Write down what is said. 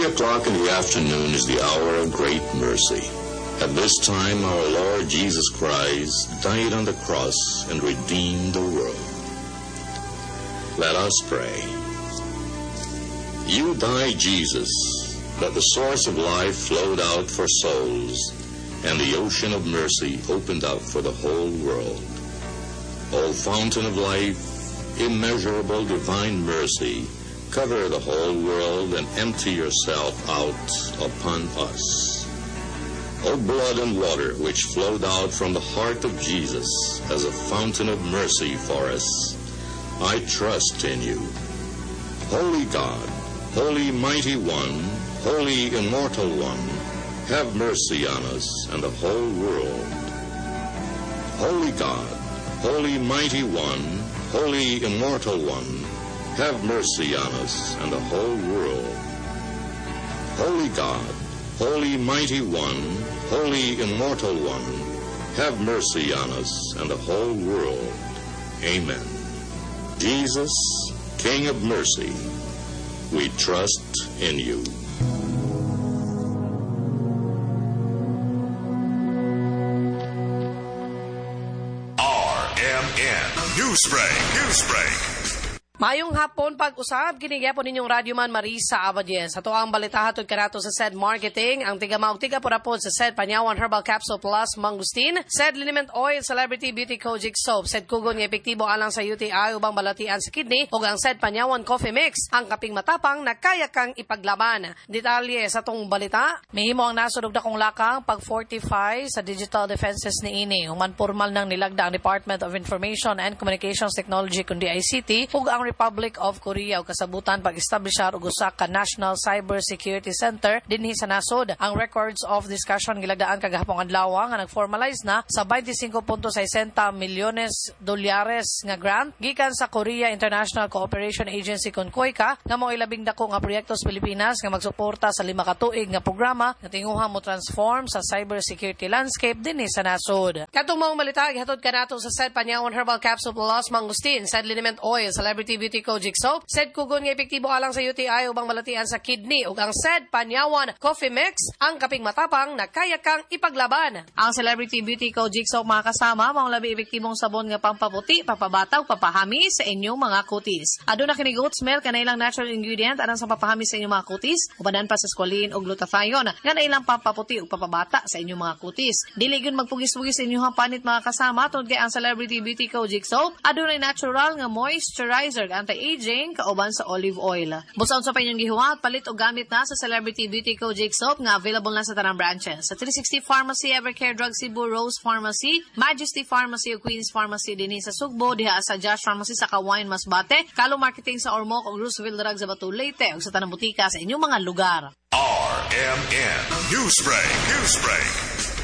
3:00 in the afternoon is the hour of great mercy. At this time, our Lord Jesus Christ died on the cross and redeemed the world. Let us pray. You died, Jesus, that the source of life flowed out for souls, and the ocean of mercy opened out for the whole world. O fountain of life, immeasurable divine mercy, cover the whole world and empty yourself out upon us. O blood and water which flowed out from the heart of Jesus as a fountain of mercy for us, I trust in you. Holy God, Holy Mighty One, Holy Immortal One, have mercy on us and the whole world. Holy God, Holy Mighty One, Holy Immortal One, have mercy on us and the whole world. Holy God, Holy Mighty One, Holy Immortal One, have mercy on us and the whole world. Amen. Jesus, King of mercy, we trust in you. RMN Newsbreak. Mayong hapon pag-usab, kinigyapo ninyong Radyo Man Marisa Abadien. Sa tuang balita hatod kanato sa SED Marketing, ang tiga-mautiga po rapod sa SED Panyawan Herbal Capsule Plus Mangustin, SED Liniment Oil Celebrity Beauty Kojic Soap, SED Kugon nga epektibo alang sa UTI ubang balatian sa kidney, ug ang SED Panyawan Coffee Mix, ang kaping matapang na kaya kang ipaglaban. Detalye sa tong balita, mihimo ang nasudog na kong lakang pag-fortify sa digital defenses ni ini. Human formal nang nilagda ang Department of Information and Communications Technology kundi ICT, ug ang Republic of Korea ug kasabutan pag-establishar og usa ka National Cyber Security Center dinhi sa nasod. Ang records of discussion gilagdaan kagahapon adlaw nga nag-formalize na sa 25.60 milyones dolyares nga grant gikan sa Korea International Cooperation Agency kun KOICA nga mo'y labing dako nga proyekto sa Pilipinas nga magsuporta sa 5 ka tuig nga programa nga tinguha mo transform sa cyber security landscape dinhi sa nasod. Katong maong balita gihatod kanato sa SED Panyawan Herbal Capsule Plus Mangustin, SED Liniment Oil Celebrity Beauty Kojic Soap, SED Kugon nga epektibo alang sa UTI ubang balatian sa kidney, ug ang SED Panyawan Coffee Mix, ang kaping matapang na kaya kang ipaglaban. Ang Celebrity Beauty Kojic Soap mga kasama, mao labi epektibong sabon nga pampaputi, papabataw, papahami sa inyong mga kutis. Aduna kini goat smell kanailang natural ingredient anang sa papahami sa inyong mga kutis, ubanan pa sa squalene ug glutathione nga nailang pampaputi ug papabata sa inyong mga kutis. Dili gyud magpugis-pugis sa inyong panit mga kasama tungod kay ang Celebrity Beauty Kojic Soap adunay natural nga moisturizer anti-aging kauban sa olive oil. Busaon sa inyong gihuwat, palit o gamit na sa Celebrity Beauty Kojic Soap nga available na sa tanang branches. Sa 360 Pharmacy, Evercare Drug Cebu, Rose Pharmacy, Majesty Pharmacy o Queen's Pharmacy dinhi sa Sugbo, diha sa Josh Pharmacy sa Kawayan Masbate, Kalo Marketing sa Ormoc o Roosevelt Drug sa Batu Leyte ug sa tanang butika sa inyong mga lugar. RMN Newsbreak.